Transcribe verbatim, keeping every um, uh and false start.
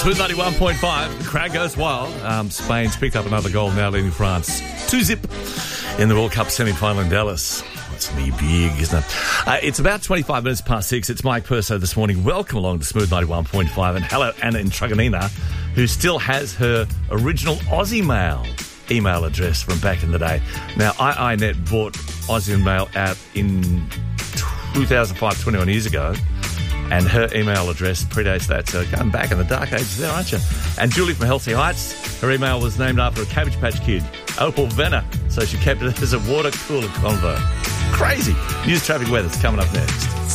Smooth ninety-one point five. The crowd goes wild. Um, Spain's picked up another goal, now leading France two zip in the World Cup semi-final in Dallas. It's going to be big, isn't it? Uh, it's about twenty-five minutes past six. It's Mike Perso this morning. Welcome along to Smooth ninety-one point five. And hello, Anna in Truganina, who still has her original Aussie Mail email address from back in the day. Now, I I net bought Aussie Mail out in two thousand five, twenty-one years ago. And her email address predates that, so going back in the dark ages there, aren't you? And Julie from Healthy Heights, her email was named after a Cabbage Patch Kid, Opal Venner, so she kept it as a water cooler convo. Crazy. News, traffic, weather's coming up next.